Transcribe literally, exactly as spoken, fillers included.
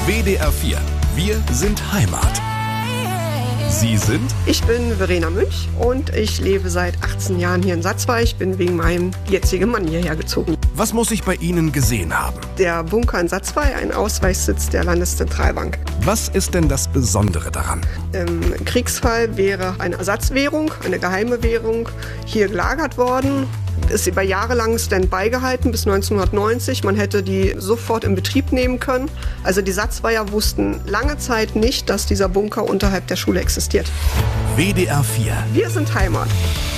W D R vier. Wir sind Heimat. Sie sind? Ich bin Verena Münch und ich lebe seit achtzehn Jahren hier in Satzwey. Ich bin wegen meinem jetzigen Mann hierher gezogen. Was muss ich bei Ihnen gesehen haben? Der Bunker in Satzwey, ein Ausweichsitz der Landeszentralbank. Was ist denn das Besondere daran? Im Kriegsfall wäre eine Ersatzwährung, eine geheime Währung, hier gelagert worden. Ist über Jahre lang Standby gehalten, bis neunzehnhundertneunzig. Man hätte die sofort in Betrieb nehmen können. Also die Satzweier wussten lange Zeit nicht, dass dieser Bunker unterhalb der Schule existiert. W D R vier. Wir sind Heimat.